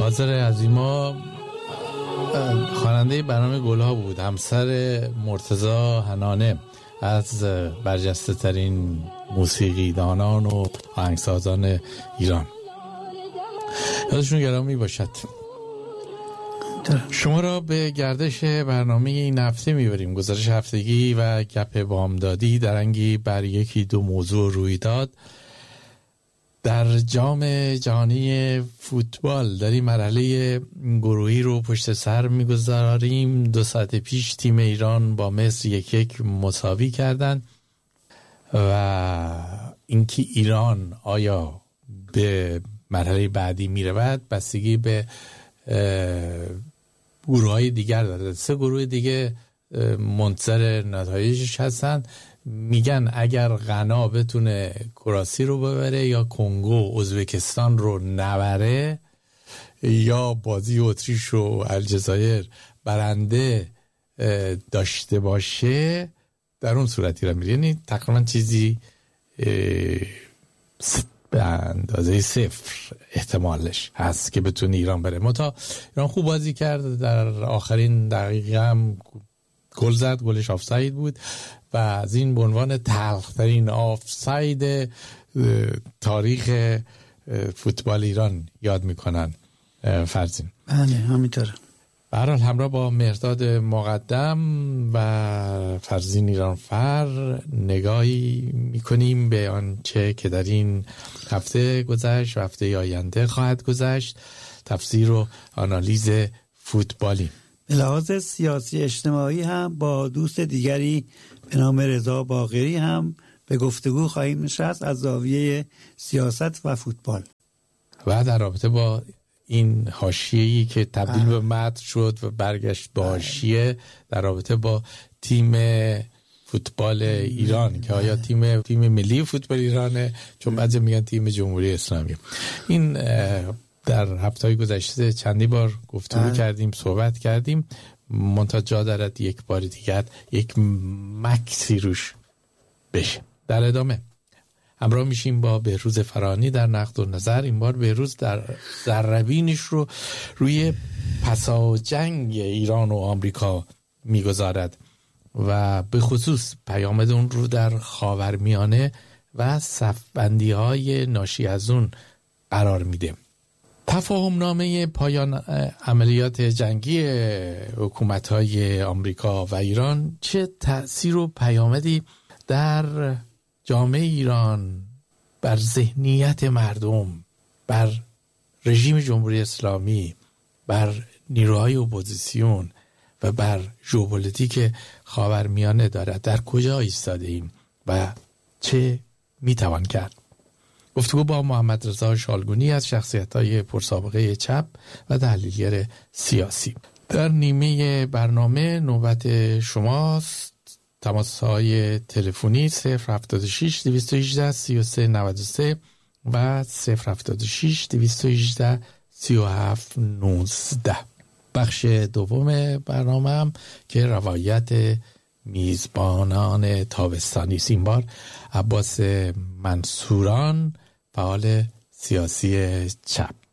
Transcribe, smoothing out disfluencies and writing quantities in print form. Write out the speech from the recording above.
حاضر عظیما خواننده برنامه گلها بود، همسر مرتضی حنانه از برجسته ترین موسیقی دانان و آهنگسازان ایران. یادشون گرامی باشد. شما را به گردش برنامه این هفته میبریم. گزارش هفتگی و گپ بامدادی درنگی بر یکی دو موضوع رویداد در جام جهانی فوتبال. در این مرحله گروهی رو پشت سر میگذاریم. 2 ساعت پیش تیم ایران با مصر 1-1 مساوی کردن و اینکه ایران آیا به مرحله بعدی میرود بستگی به گروه‌های دیگر داره. 3 گروه دیگه منتظر نتایجش هستن. میگن اگر غنا بتونه کراسی رو ببره یا کنگو ازبکستان رو نبره یا بازی اتریش و الجزایر برنده داشته باشه، در اون صورتی رو میره. یعنی تقریبا چیزی به اندازه 0 احتمالش هست که بتونه ایران بره. ایران خوب بازی کرد، در آخرین دقیقه هم گل زد، گلش آفساید بود و از این به عنوان تلخ‌ترین آفساید تاریخ فوتبال ایران یاد میکنن. فرزین بله همینطوره. به هر حال همراه با مهرداد مقدم و فرزین ایرانفر نگاهی میکنیم به آنچه که در این هفته گذشت و هفته آینده خواهد گذشت. تفسیر و آنالیز فوتبالی به لحاظ سیاسی اجتماعی هم با دوست دیگری به نام رضا باقری هم به گفتگو خواهیم نشست از زاویه سیاست و فوتبال و در رابطه با این حاشیه‌ای که تبدیل به متن شد و برگشت به حاشیه در رابطه با تیم فوتبال ایران که آیا تیم ملی فوتبال ایرانه، چون بعضی میگن تیم جمهوری اسلامی. این در هفته‌های گذشته چندی بار گفتگو کردیم، صحبت کردیم، منتها جا دارد یک بار دیگر یک مکسی روش بشه. در ادامه همراه میشیم با بهروز فرانی در نقد و نظر. این بار بهروز در ذره‌بینش رو روی پساجنگ ایران و آمریکا میگذارد و به خصوص پیامد اون رو در خاورمیانه و صف‌بندی‌های ناشی از اون قرار میده. تفاهم نامه پایان عملیات جنگی حکومت‌های آمریکا و ایران چه تأثیر و پیامدی در جامعه ایران، بر ذهنیت مردم، بر رژیم جمهوری اسلامی، بر نیروهای اپوزیسیون و بر ژئوپلیتیک خاورمیانه دارد؟ در کجا ایستاده ایم و چه میتوان کرد؟ گفتگو با محمد رضا شالگونی از شخصیت‌های پرسابقه چپ و تحلیلگر سیاسی. در نیمه برنامه نوبت شماست. تماس‌های تلفنی 076 218 3393 و 076 218 3719. بخش دوم برنامه هم که روایت میزبانان تابستانی است. این بار عباس منصوران، فعال سیاسی چپ.